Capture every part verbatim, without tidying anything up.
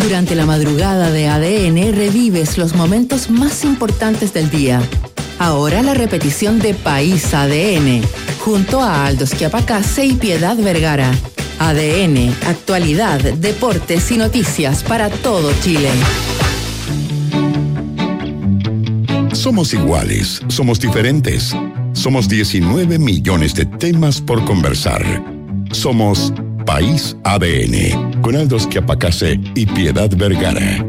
Durante la madrugada de A D N revives los momentos más importantes del día. Ahora la repetición de País A D N, junto a Aldo Schiapacase y Piedad Vergara. A D N, actualidad, deportes y noticias para todo Chile. Somos iguales, somos diferentes. Somos diecinueve millones de temas por conversar. Somos País A D N, con Aldo Schiapacase y Piedad Vergara.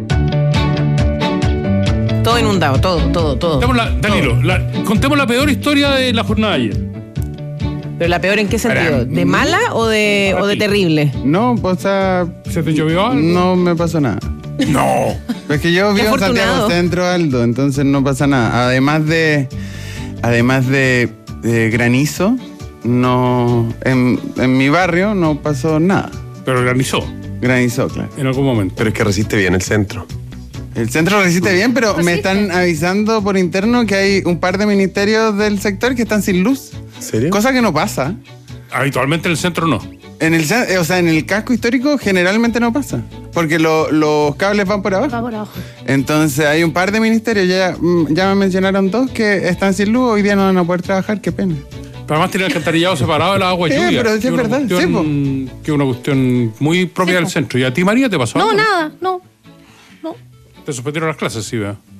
Todo inundado, todo, todo, todo. Contemos la, Danilo, la, contemos la peor historia de la jornada de ayer. ¿Pero la peor en qué sentido? ¿De mala o de, o de terrible? No, pues, o sea... ¿Se te llovió algo? No me pasó nada. No. Es que yo vivo en Santiago Centro, Aldo, entonces no pasa nada. Además de... Además de, de granizo, no... En, en mi barrio no pasó nada. Pero granizó. Granizó, claro. En algún momento. Pero es que resiste bien el centro. El centro resiste bien, pero ¿Resiste? me están avisando por interno que hay un par de ministerios del sector que están sin luz. ¿En serio? Cosa que no pasa. Habitualmente en el centro no. En el, cen- o sea, en el casco histórico generalmente no pasa. Porque lo- los cables van por abajo. Va por abajo. Entonces hay un par de ministerios, ya, mm, ya me mencionaron dos, que están sin luz, hoy día no van a poder trabajar, qué pena. Pero además tiene el alcantarillado separado de la agua y Eh, lluvia. pero sí que es una verdad, cuestión- Que es una cuestión muy propia Sí, del po. centro. ¿Y a ti, María, te pasó No, algo? nada, no. Te suspendieron las clases, sí, ¿verdad?